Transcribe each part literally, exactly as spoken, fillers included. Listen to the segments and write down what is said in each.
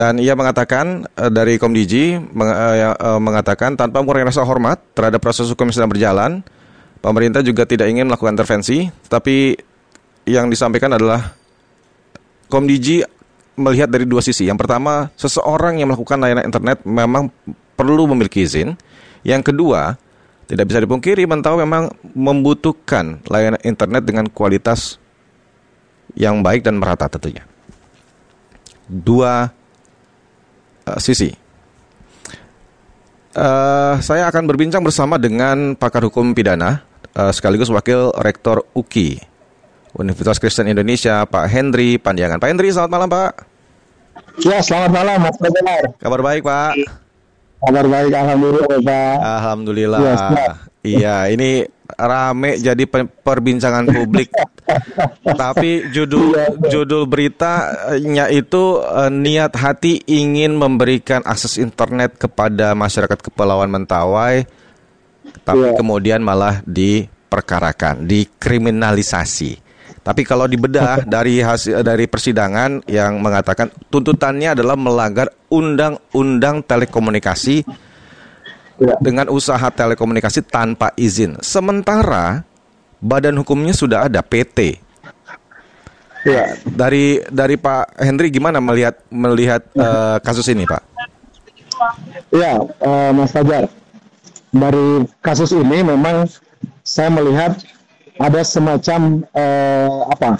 Dan ia mengatakan uh, dari Komdiji meng, uh, uh, mengatakan tanpa mengurangi rasa hormat terhadap proses hukum yang sedang berjalan, pemerintah juga tidak ingin melakukan intervensi, tetapi yang disampaikan adalah Komdiji melihat dari dua sisi. Yang pertama, seseorang yang melakukan layanan internet memang perlu memiliki izin. Yang kedua, tidak bisa dipungkiri Mentawai memang membutuhkan layanan internet dengan kualitas yang baik dan merata tentunya. Dua Uh, sisi. Uh, saya akan berbincang bersama dengan pakar hukum pidana uh, sekaligus wakil rektor U K I Universitas Kristen Indonesia, Pak Henry Pandiangan. Pak Henry, selamat malam Pak. Ya, selamat malam Mas Benar. Kabar baik Pak. Kabar baik, alhamdulillah Pak. Alhamdulillah. Ya, iya, ini rame jadi perbincangan publik. Tapi judul judul beritanya itu uh, niat hati ingin memberikan akses internet kepada masyarakat Kepulauan Mentawai, tapi ya. kemudian malah diperkarakan, dikriminalisasi. Tapi kalau dibedah dari hasil dari persidangan yang mengatakan tuntutannya adalah melanggar Undang-Undang Telekomunikasi ya. dengan usaha telekomunikasi tanpa izin. Sementara badan hukumnya sudah ada, P T. Ya. Dari dari Pak Henry gimana melihat melihat uh, kasus ini, Pak? Ya, uh, Mas Fajar. Dari kasus ini memang saya melihat ada semacam uh, apa?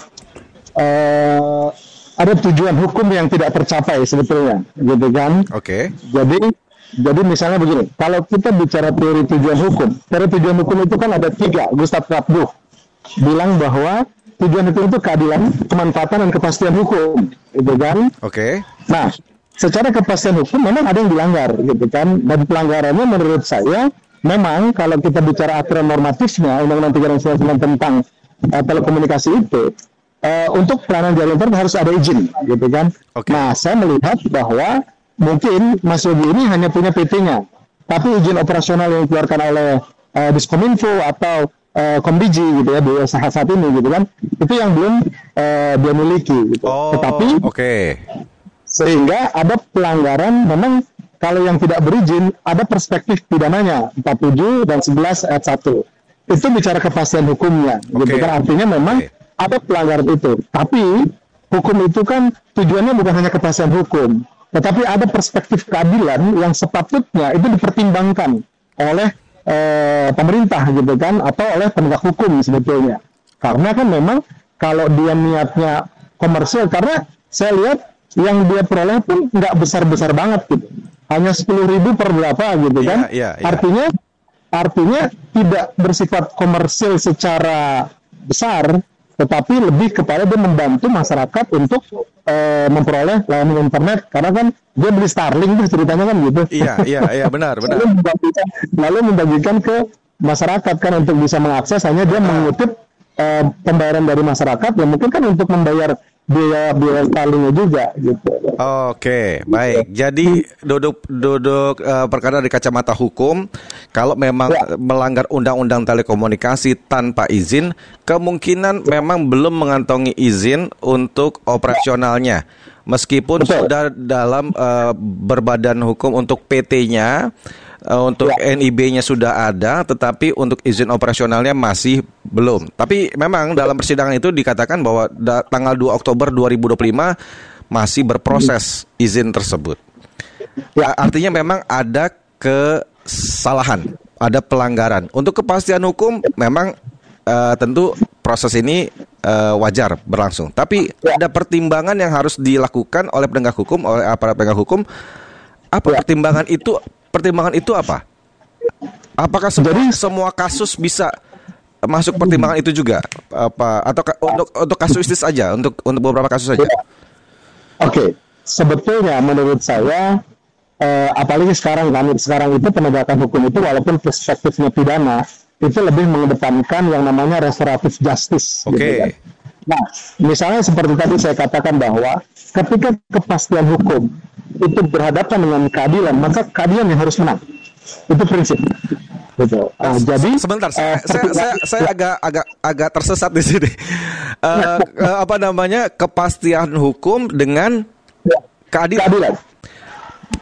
Uh, ada tujuan hukum yang tidak tercapai sebetulnya, gitu kan? Oke. Okay. Jadi Jadi misalnya begini, kalau kita bicara teori tujuan hukum, teori tujuan hukum itu kan ada tiga. Gustav Krapduch bilang bahwa tujuan hukum itu keadilan, kemanfaatan, dan kepastian hukum, gitu kan? Oke. Okay. Nah, secara kepastian hukum memang ada yang dilanggar, gitu kan? Dan pelanggarannya menurut saya, memang kalau kita bicara aturan normatifnya, Undang-Undang tiga puluh sembilan tentang uh, telekomunikasi itu, uh, untuk pelayanan jaringan internet harus ada izin, gitu kan? Okay. Nah, saya melihat bahwa mungkin Mas Yogi ini hanya punya P T-nya, tapi izin operasional yang dikeluarkan oleh uh, Diskominfo atau uh, Komdiji gitu ya, di saat saat ini gitu kan, itu yang belum uh, dia miliki. Gitu. Oh, Tetapi okay. sehingga ada pelanggaran memang kalau yang tidak berizin ada perspektif pidananya empat puluh tujuh dan sebelas ayat satu. Itu bicara kepastian hukumnya, okay. gitu kan, artinya memang okay. ada pelanggaran itu. Tapi hukum itu kan tujuannya bukan hanya kepastian hukum, tetapi ada perspektif keadilan yang sepatutnya itu dipertimbangkan oleh eh, pemerintah gitu kan, atau oleh penegak hukum sebetulnya. Karena kan memang kalau dia niatnya komersil, karena saya lihat yang dia peroleh pun nggak besar-besar banget gitu, hanya sepuluh ribu per berapa gitu kan. Yeah, yeah, yeah. Artinya artinya tidak bersifat komersil secara besar, tetapi lebih kepada dia membantu masyarakat untuk uh, memperoleh layanan internet, karena kan dia beli Starlink tuh ceritanya kan gitu. Iya, iya, iya, benar, benar. Lalu membagikan, lalu membagikan ke masyarakat kan untuk bisa mengakses, hanya dia mengutip uh, pembayaran dari masyarakat yang mungkin kan untuk membayar biaya biaya Starlinknya juga gitu. Oke, baik. Jadi duduk duduk uh, perkara dari kacamata hukum, kalau memang ya. melanggar undang-undang telekomunikasi tanpa izin, kemungkinan memang belum mengantongi izin untuk operasionalnya. Meskipun Betul. sudah dalam uh, berbadan hukum untuk P T-nya, uh, untuk ya. N I B-nya sudah ada, tetapi untuk izin operasionalnya masih belum. Tapi memang dalam persidangan itu dikatakan bahwa da- tanggal dua Oktober dua ribu dua puluh lima masih berproses izin tersebut. Ya. Artinya memang ada kesalahan, ada pelanggaran. Untuk kepastian hukum memang uh, tentu proses ini uh, wajar berlangsung. Tapi ya. ada pertimbangan yang harus dilakukan oleh penegak hukum, oleh aparat penegak hukum. Apa ya. pertimbangan itu? Pertimbangan itu apa? Apakah semua, Jadi, semua kasus bisa masuk pertimbangan itu juga? Apa atau untuk untuk kasuistis aja, untuk untuk beberapa kasus saja? Ya. Oke, okay. Sebetulnya menurut saya, eh, apalagi sekarang kan, sekarang itu penegakan hukum itu walaupun perspektifnya pidana, itu lebih mengedepankan yang namanya restoratif justice. Oke. Okay. Gitu kan. Nah, misalnya seperti tadi saya katakan bahwa ketika kepastian hukum itu berhadapan dengan keadilan, maka keadilan yang harus menang. Itu prinsip. Betul. Uh, jadi sebentar, saya, uh, saya, saya, saya agak agak agak tersesat di sini. Uh, uh, apa namanya kepastian hukum dengan ya, keadilan. keadilan.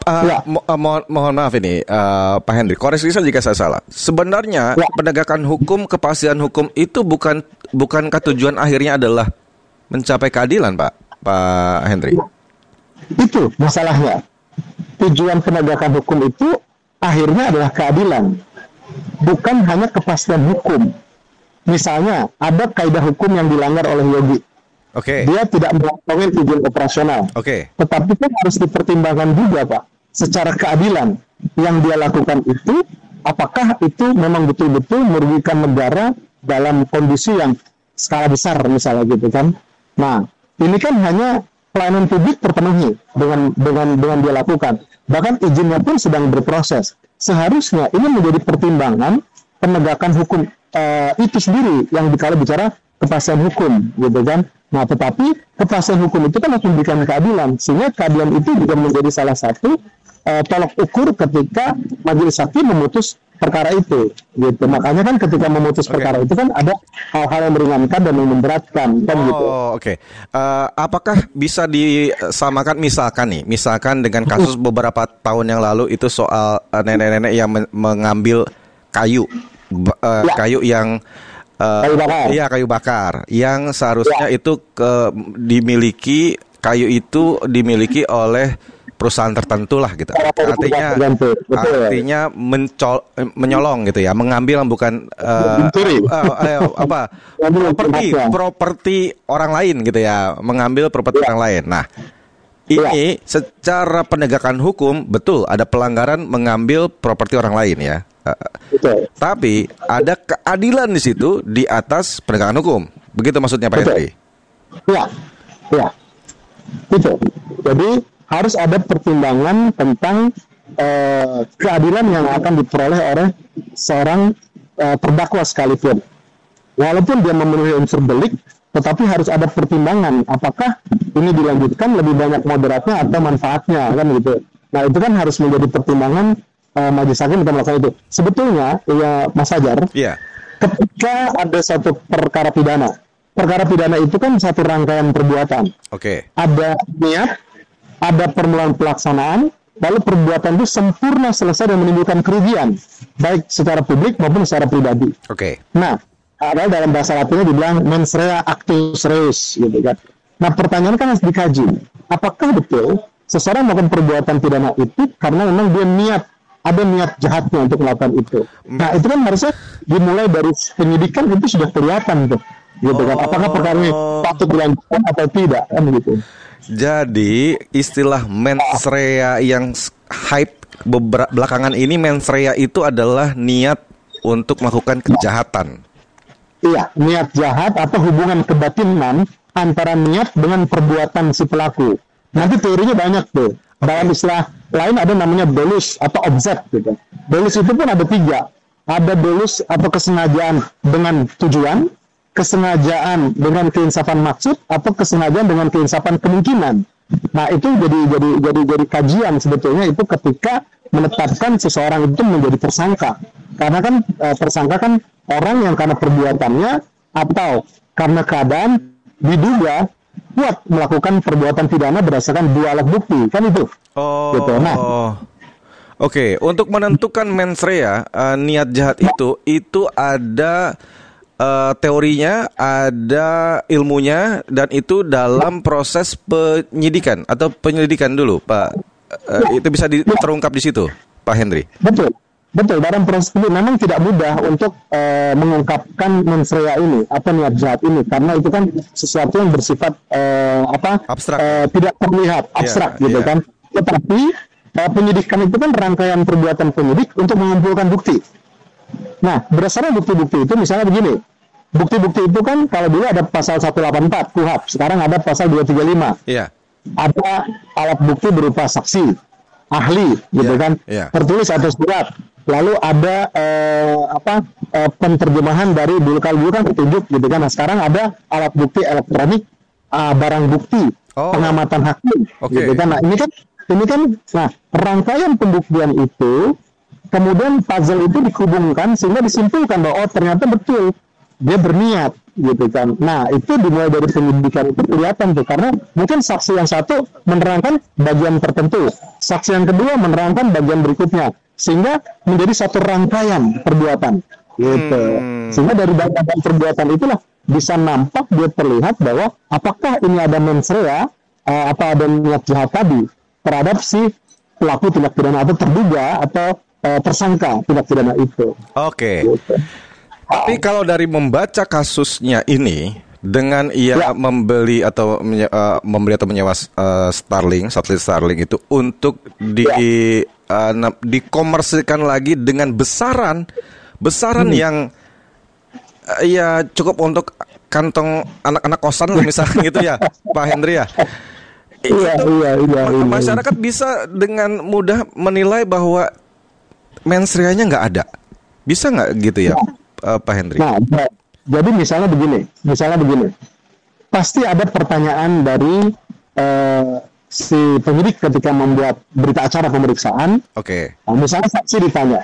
Uh, Ya. mo- uh, mohon, mohon maaf ini, uh, Pak Henry, koreksi saya jika saya salah. Sebenarnya Ya. penegakan hukum, kepastian hukum itu bukan bukankah tujuan akhirnya adalah mencapai keadilan, Pak, Pak Henry? Itu masalahnya. Tujuan penegakan hukum itu akhirnya adalah keadilan, bukan hanya kepastian hukum. Misalnya ada kaidah hukum yang dilanggar oleh Yogi. Oke. Dia tidak mengantongi izin operasional. Oke. Tetapi kan harus dipertimbangkan juga, Pak, secara keadilan yang dia lakukan itu, apakah itu memang betul-betul merugikan negara dalam kondisi yang skala besar misalnya gitu kan. Nah, ini kan hanya pelayanan publik terpenuhi dengan dengan dengan dia lakukan. Bahkan izinnya pun sedang berproses. Seharusnya ini menjadi pertimbangan penegakan hukum uh, itu sendiri yang dikala bicara kepastian hukum gitu kan. Nah, tetapi kepastian hukum itu kan harus memberikan keadilan, sehingga keadilan itu juga menjadi salah satu uh, tolak ukur ketika majelis hakim memutus perkara itu, gitu. Makanya kan ketika memutus Oke. perkara itu kan ada hal-hal yang meringankan dan yang memberatkan, kan gitu. Oh, oke. Eh, apakah bisa disamakan misalkan nih, misalkan dengan kasus beberapa tahun yang lalu itu soal eh, nenek-nenek yang men- mengambil kayu, b- eh, Ya. kayu yang eh, Kayu bakar. iya kayu bakar, yang seharusnya itu ke dimiliki kayu itu dimiliki oleh perusahaan tertentu lah gitu. Para pemilik Artinya tertentu, betul. artinya mencol- menyolong gitu ya, mengambil bukan eh, Mencuri. eh, eh, apa Mengambil properti haknya. properti orang lain gitu ya, mengambil properti Ya. orang lain. Nah, ini secara penegakan hukum betul ada pelanggaran mengambil properti orang lain ya. Eh, Betul. tapi ada keadilan di situ di atas penegakan hukum. Begitu maksudnya Pak Betul. Henry? Ya, ya, itu. Jadi harus ada pertimbangan tentang eh, keadilan yang akan diperoleh oleh seorang eh, terdakwa sekalipun. Walaupun dia memenuhi unsur delik, tetapi harus ada pertimbangan apakah ini dilanjutkan lebih banyak moderatnya atau manfaatnya, kan gitu. Nah, itu kan harus menjadi pertimbangan eh, majelis hakim untuk melakukan itu. Sebetulnya, ya Mas Fajar, Iya. ketika ada satu perkara pidana, perkara pidana itu kan satu rangkaian perbuatan. Oke. Ada niat, ada permulaan pelaksanaan, lalu perbuatan itu sempurna selesai dan menimbulkan kerugian, baik secara publik maupun secara pribadi. Oke. Nah, ada dalam bahasa Latinnya dibilang mens rea actus reus, gitu kan. Nah, pertanyaan kan harus dikaji, apakah betul seseorang melakukan perbuatan pidana itu karena memang dia niat, ada niat jahatnya untuk melakukan itu. Nah, itu kan harusnya dimulai dari penyidikan itu sudah kelihatan tuh, gitu kan. Apakah perkara ini patut dilanjutkan atau tidak, kan gitu. Jadi istilah mens rea yang s- hype beber- belakangan ini, mens rea itu adalah niat untuk melakukan kejahatan. Iya, niat jahat atau hubungan kebatinan antara niat dengan perbuatan si pelaku. Nanti teorinya banyak tuh. Dalam istilah lain ada namanya dolus atau objek gitu. Dolus itu pun ada tiga. Ada dolus atau kesengajaan dengan tujuan, kesengajaan dengan keinsafan maksud, atau kesengajaan dengan keinsafan kemungkinan. Nah, itu jadi jadi jadi jadi kajian sebetulnya itu ketika menetapkan seseorang itu menjadi tersangka. Karena kan e, tersangka kan orang yang karena perbuatannya atau karena keadaan diduga kuat melakukan perbuatan pidana berdasarkan dua alat bukti, kan itu. Oh. Gitu. Nah. Oke, untuk menentukan mens rea, eh, niat jahat itu itu ada eh, teorinya, ada ilmunya, dan itu dalam proses penyidikan atau penyelidikan dulu, Pak. Eh, itu bisa di- terungkap di situ, Pak Henry. Betul, betul. Dalam proses ini memang tidak mudah untuk uh, mengungkapkan mens rea ini atau niat jahat ini, karena itu kan sesuatu yang bersifat uh, apa? Abstrak. uh, tidak terlihat, abstrak Iya, gitu iya. kan. Tetapi uh, penyidikan itu kan rangkaian perbuatan penyidik untuk mengumpulkan bukti. Nah, berdasarkan bukti-bukti itu, misalnya begini, bukti-bukti itu kan kalau dulu ada pasal seratus delapan puluh empat K U H A P, sekarang ada pasal dua tiga lima. Iya. Ada alat bukti berupa saksi, ahli, gitu Iya, kan, iya. tertulis atau surat. Lalu ada eh, apa eh, penterjemahan dari dulu kalau dulu kan petunjuk, gitu kan. Nah, sekarang ada alat bukti elektronik, ah, barang bukti, Oh. pengamatan hakim, Oke. gitu kan. Nah, ini kan ini kan, nah rangkaian pembuktian itu, kemudian puzzle itu dihubungkan sehingga disimpulkan bahwa oh ternyata betul dia berniat gitu kan. Nah itu dimulai dari penyidikan itu kelihatan tuh, karena mungkin saksi yang satu menerangkan bagian tertentu, saksi yang kedua menerangkan bagian berikutnya, sehingga menjadi satu rangkaian perbuatan gitu. Hmm. Sehingga dari rangkaian perbuatan itulah bisa nampak, dia terlihat bahwa apakah ini ada mens rea, uh, apa ada niat jahat tadi terhadap si pelaku tindak pidana atau terduga atau uh, tersangka tindak pidana itu. Oke. Okay. Gitu. Tapi kalau dari membaca kasusnya ini, dengan ia ya. membeli atau menye, uh, membeli atau menyewa uh, Starlink, satelit Starlink itu untuk di ya. uh, dikomersilkan lagi dengan besaran besaran hmm. yang uh, ya cukup untuk kantong anak-anak kosan lah misalnya gitu ya, Pak Hendri ya. Iya, itu iya, iya, iya, masyarakat bisa dengan mudah menilai bahwa mens rea-nya nggak ada. Bisa nggak gitu ya? Ya. Uh, Pak Hendri. Nah, jadi misalnya begini, misalnya begini, pasti ada pertanyaan dari uh, si penyidik ketika membuat berita acara pemeriksaan. Oke. Okay. Nah, misalnya saksi ditanya,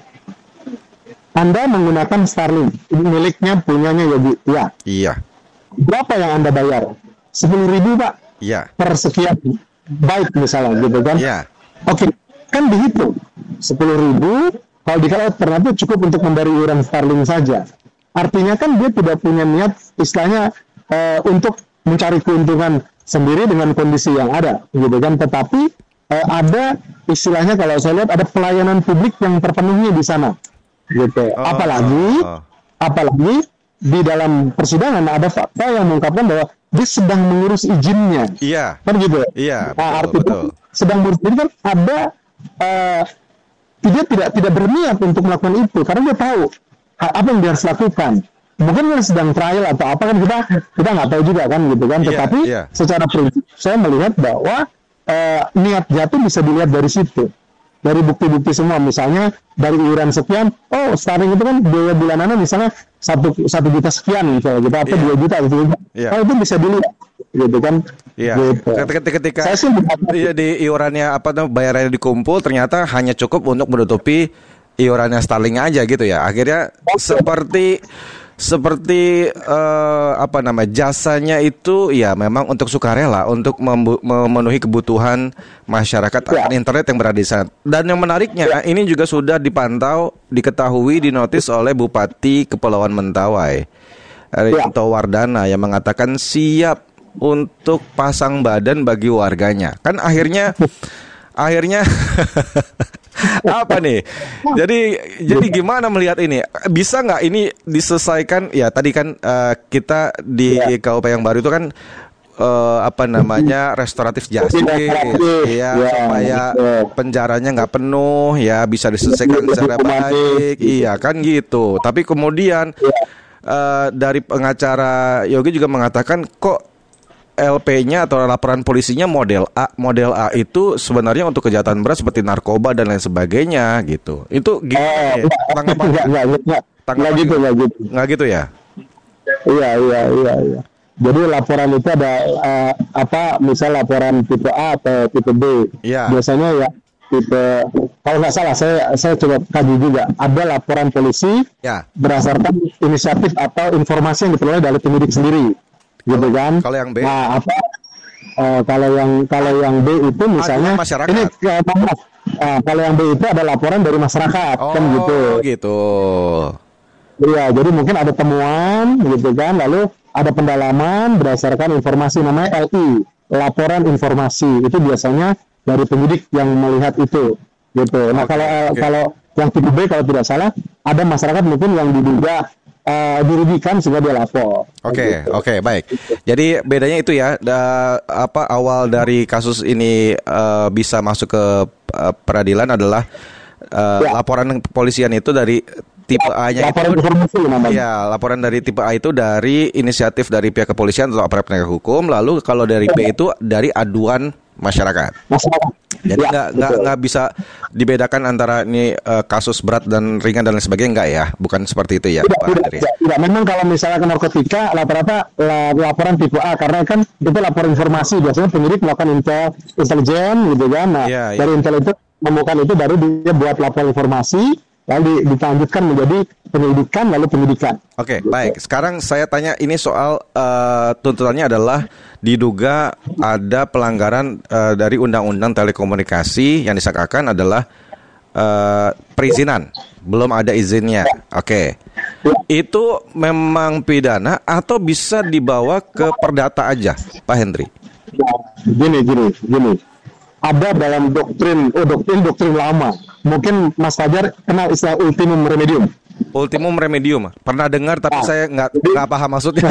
Anda menggunakan Starlink, miliknya punyanya Yogi, ya? Iya. Berapa yang Anda bayar? Sepuluh ribu Pak? Iya. Per sekian byte misalnya, gitu kan? Iya. Oke, okay. Kan dihitung sepuluh ribu. Kalau dikala ternyata cukup untuk memberi iuran Starlink saja, artinya kan dia tidak punya niat istilahnya uh, untuk mencari keuntungan sendiri dengan kondisi yang ada, gitu kan? Tetapi uh, ada istilahnya kalau saya lihat ada pelayanan publik yang terpenuhi di sana, gitu. Oh, apalagi, oh, oh. apalagi di dalam persidangan ada fakta yang mengungkapkan bahwa dia sedang mengurus izinnya, iya, kan gitu. Iya, nah, betul, artinya betul. sedang mengurus ini kan ada. Uh, dia tidak tidak berniat untuk melakukan itu karena dia tahu apa yang dia harus lakukan. Mungkin dia sedang trial atau apa kan kita kita nggak tahu juga kan gitu kan. Tetapi yeah, yeah. secara prinsip saya melihat bahwa uh, niat jatuh bisa dilihat dari situ, dari bukti-bukti semua. Misalnya dari iuran sekian, oh Starlink itu kan biaya bulanannya misalnya satu satu juta sekian misalnya gitu, atau dua yeah. juta gitu. Yeah. Oh itu bisa dilihat gitu kan. Iya. Gitu. Ketika, ketika iya, di iurannya apa tuh bayarannya dikumpul ternyata hanya cukup untuk menutupi iurannya Starlink aja gitu ya. Akhirnya okay. seperti seperti uh, apa namanya jasanya itu ya memang untuk sukarela untuk membu- memenuhi kebutuhan masyarakat ya. Akan internet yang berada di sana. Dan yang menariknya ya. Ini juga sudah dipantau, diketahui, dinotis oleh Bupati Kepulauan Mentawai, Rianto ya. Wardana, yang mengatakan siap untuk pasang badan bagi warganya. Kan akhirnya akhirnya apa nih? Jadi jadi gimana melihat ini? Bisa nggak ini diselesaikan? Ya tadi kan uh, kita di ya. K U P yang baru itu kan uh, apa namanya restoratif justice, ya, ya supaya penjaranya nggak penuh, ya bisa diselesaikan secara baik, iya kan gitu. Tapi kemudian uh, dari pengacara Yogi juga mengatakan kok L P-nya atau laporan polisinya model A. Model A itu sebenarnya untuk kejahatan berat seperti narkoba dan lain sebagainya gitu. Itu gimana? Eh, tanggapannya? Enggak, enggak, enggak gitu, enggak gitu. Enggak gitu ya? Iya, iya, iya, iya. Jadi laporan itu ada uh, apa? Misal laporan tipe A atau tipe B. Iya. Biasanya ya tipe, kalau nggak salah saya saya coba kaji juga, ada laporan polisi ya. Berdasarkan inisiatif atau informasi yang diperoleh dari penyidik sendiri. Gitu kan? Kalau yang B, nah apa? Uh, kalau yang kalau yang B itu misalnya ini uh, uh, kalau yang B itu ada laporan dari masyarakat, oh, kan gitu. Gitu. Iya, jadi mungkin ada temuan, gitu kan? Lalu ada pendalaman berdasarkan informasi namanya L I, laporan informasi. Itu biasanya dari penyidik yang melihat itu, gitu. Nah okay, kalau okay. kalau yang tipe B kalau tidak salah ada masyarakat mungkin yang diduga Uh, dirugikan sehingga dia lapor. Oke, okay, gitu. Oke, okay, baik. Jadi bedanya itu ya, da, apa awal dari kasus ini uh, bisa masuk ke uh, peradilan adalah uh, ya. Laporan kepolisian itu dari tipe A-nya laporan itu, informasi namanya. Ya, laporan dari tipe A itu dari inisiatif dari pihak kepolisian atau aparat penegak hukum. Lalu kalau dari B itu dari aduan masyarakat. Masyarakat. Jadi nggak ya, nggak nggak bisa dibedakan antara ini uh, kasus berat dan ringan dan lain sebagainya, nggak ya? Bukan seperti itu ya, tidak, Pak tidak, Andri? tidak, tidak. Memang kalau misalnya ke narkotika rata-rata laporan tipe A karena kan itu laporan informasi, biasanya penyidik melakukan intel intelijen gitu kan. Nah ya, ya. Dari intel itu menemukan itu baru dia buat laporan informasi. lalu dilanjutkan menjadi penyelidikan lalu penyidikan. Oke, baik. Sekarang saya tanya ini soal uh, tuntutannya adalah diduga ada pelanggaran uh, dari Undang-Undang Telekomunikasi yang disangkakan adalah uh, perizinan, belum ada izinnya. Oke. Itu memang pidana atau bisa dibawa ke perdata aja, Pak Hendri? Gini, gini, gini. Ada dalam doktrin, oh doktrin doktrin lama. Mungkin Mas Fajar kenal istilah ultimum remedium. Ultimum remedium, pernah dengar tapi nah, saya nggak nggak paham maksudnya.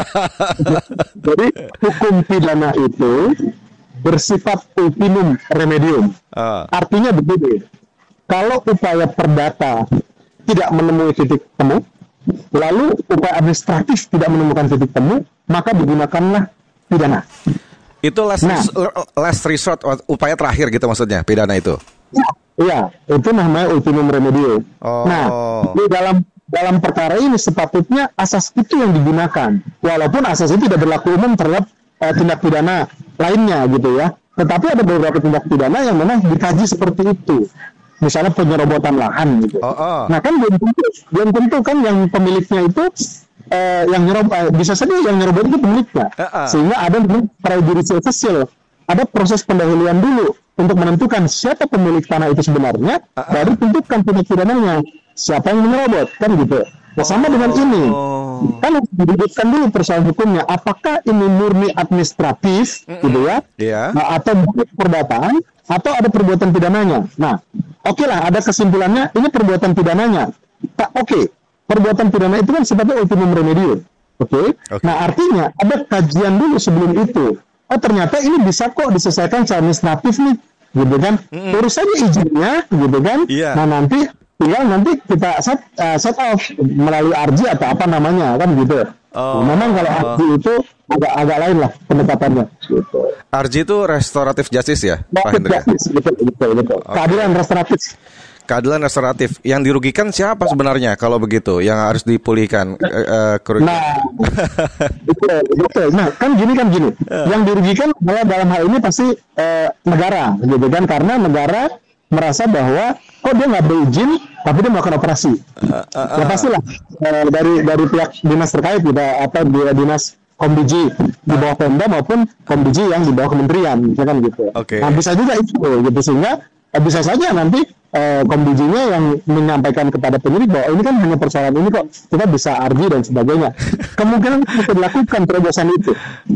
Jadi hukum pidana itu bersifat ultimum remedium. Uh. Artinya begini, kalau upaya perdata tidak menemui titik temu, lalu upaya administratif tidak menemukan titik temu, maka digunakanlah pidana. Itu last, nah, res- last resort, upaya terakhir gitu maksudnya, pidana itu? Iya, itu namanya ultimum remedium. Oh. Nah, di dalam dalam perkara ini sepatutnya asas itu yang digunakan, walaupun asas itu tidak berlaku umum terhadap uh, tindak pidana lainnya gitu ya. Tetapi ada beberapa tindak pidana yang memang dikaji seperti itu. Misalnya penyerobotan lahan gitu. Oh, oh. Nah kan belum tentu, belum tentu kan yang pemiliknya itu uh, yang nyerob, uh, bisa saja yang nyerobot itu pemiliknya. Uh-uh. Sehingga ada prejudicial facial, ada proses pendahuluan dulu untuk menentukan siapa pemilik tanah itu sebenarnya, uh-uh. baru tentukan tindak pidananya siapa yang menyerobot kan gitu. Nah sama oh. dengan ini, kan harus didudukkan dulu persoalan hukumnya. Apakah ini murni administratif, mm-mm. gitu ya, yeah. nah, atau perdataan, atau ada perbuatan pidananya. Nah, oke okay lah, ada kesimpulannya, ini perbuatan pidananya. Tak oke, okay. Perbuatan pidana itu kan sifatnya ultimum remedium. Oke, okay? okay. Nah artinya ada kajian dulu sebelum itu. Oh ternyata ini bisa kok diselesaikan secara administratif nih, gitu kan? Mm-mm. Urus saja izinnya, gitu kan? Yeah. Nah nanti tinggal nanti kita set, uh, set off melalui R J atau apa namanya kan gitu. Oh. Nah, memang kalau R J itu agak agak lain lah pendekatannya. Gitu. R J itu restoratif justice ya, Pak Hendri? Betul, betul, betul. Okay. Keadilan restoratif. Keadilan restoratif. Yang dirugikan siapa sebenarnya kalau begitu? Yang harus dipulihkan uh, kerugian? Nah, betul, betul. Nah, kan gini kan gini. Uh. Yang dirugikan malah dalam hal ini pasti uh, negara, gitu kan? Karena negara merasa bahwa kok dia nggak berizin tapi dia melakukan operasi. Uh, uh, uh. Ya pastilah uh, dari dari pihak dinas terkait gitu, atau dinas Komdiji di bawah Pemda maupun Komdiji yang di bawah kementerian, ya kan gitu. Okay. Nah bisa juga itu gitu, sehingga uh, bisa saja nanti uh, Komdijinya yang menyampaikan kepada penyidik bahwa ini kan hanya persoalan ini kok, kita bisa R J dan sebagainya. Kemungkinan bisa dilakukan terobosan itu.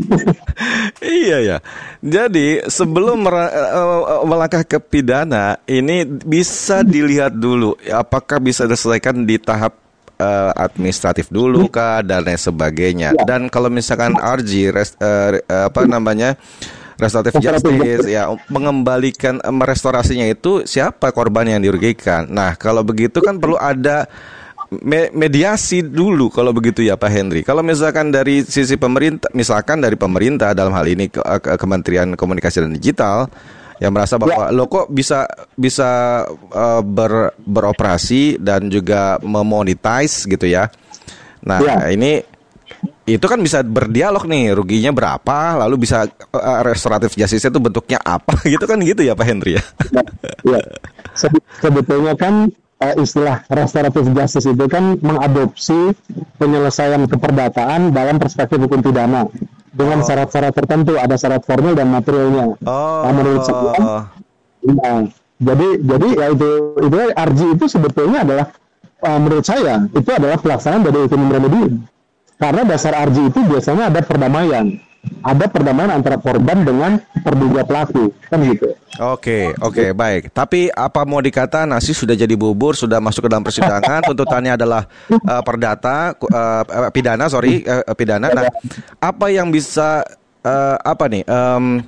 Iya ya. Jadi sebelum mer- uh, melangkah ke pidana ini bisa dilihat dulu apakah bisa diselesaikan di tahap Uh, administratif dulu kah dan lain sebagainya. Dan kalau misalkan R J rest, uh, apa namanya restoratif justice ya mengembalikan uh, merestorasinya itu siapa korban yang dirugikan. Nah kalau begitu kan perlu ada me- mediasi dulu kalau begitu ya Pak Hendri. Kalau misalkan dari sisi pemerintah, misalkan dari pemerintah dalam hal ini ke- ke- Kementerian Komunikasi dan Digital yang merasa bahwa ya. lo kok bisa bisa uh, ber, beroperasi dan juga memonetize gitu ya. Nah ya. ini itu kan bisa berdialog nih, ruginya berapa, lalu bisa uh, restoratif justice itu bentuknya apa gitu kan gitu ya Pak Hendri ya. Ya. Sebetulnya kan uh, istilah restoratif justice itu kan mengadopsi penyelesaian keperdataan dalam perspektif hukum pidana. Dengan oh. syarat-syarat tertentu, ada syarat formil dan materialnya. Oh. Nah, menurut saya, nah, jadi jadi ya itu itu R J itu sebetulnya adalah uh, menurut saya itu adalah pelaksanaan dari ultimum remedium. Karena dasar R J itu biasanya ada perdamaian, ada perdamaian antara korban dengan terduga pelaku, kan gitu. Oke, oke, baik. Tapi apa mau dikata nasi sudah jadi bubur, sudah masuk ke dalam persidangan, tuntutannya adalah uh, perdata, uh, pidana, sorry, uh, pidana. Nah, apa yang bisa, uh, apa nih, um,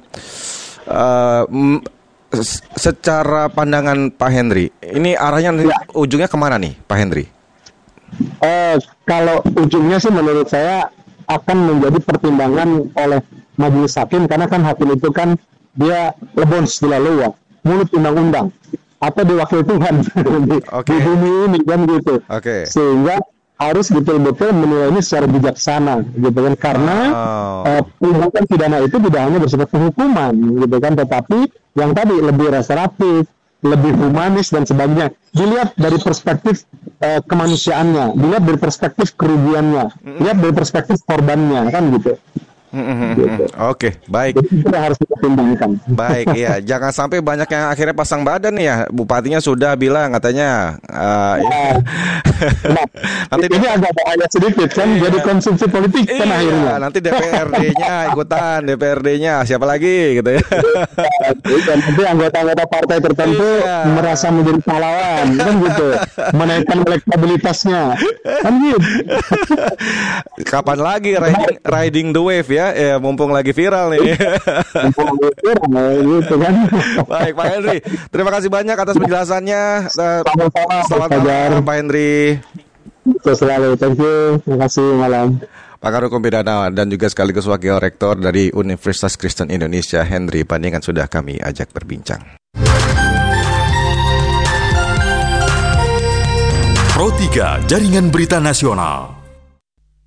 uh, m- secara pandangan Pak Hendri, ini arahnya ya. Ujungnya kemana nih, Pak Hendri? Uh, kalau ujungnya sih menurut saya akan menjadi pertimbangan oleh majelis hakim, karena kan hakim itu kan dia lebons dilalu ya, mulut undang-undang atau diwakil Tuhan di, okay. di bumi ini kan gitu. Okay. Sehingga harus betul-betul menilai ini secara bijaksana gitu kan, karena oh. uh, tindakan pidana itu tidak hanya bersifat penghukuman gitu kan, tetapi yang tadi lebih restoratif, lebih humanis dan sebagainya. Dilihat dari perspektif uh, kemanusiaannya, dilihat dari perspektif kerugiannya, dilihat dari perspektif korbannya, kan gitu. Mm-hmm. Gitu. Oke, baik. Jadi itu harus dipertimbangkan. Baik, ya. Jangan sampai banyak yang akhirnya pasang badan nih ya. Bupatinya sudah bilang katanya. Uh, nah, nah, nanti ini agak bahaya sedikit kan, iya. Jadi konsumsi politik kan iya, akhirnya. Nanti D P R D-nya ikutan, D P R D-nya siapa lagi gitu ya. Dan nanti anggota-anggota partai tertentu iya. merasa menjadi pahlawan, kan gitu, menaikkan elektabilitasnya, kan gitu. Kapan lagi riding, riding the wave ya? Ya, mumpung lagi viral nih. Mumpung lagi viral gitu kan. Baik, Pak Henry, terima kasih banyak atas penjelasannya. Sama-sama, selamat malam, Pak Henry. Selalu, thank you. Terima kasih, malam. Pakar Hukum Pidana dan juga sekaligus Wakil Rektor dari Universitas Kristen Indonesia, Henry Pandingan, sudah kami ajak berbincang. Pro tiga, Jaringan Berita Nasional.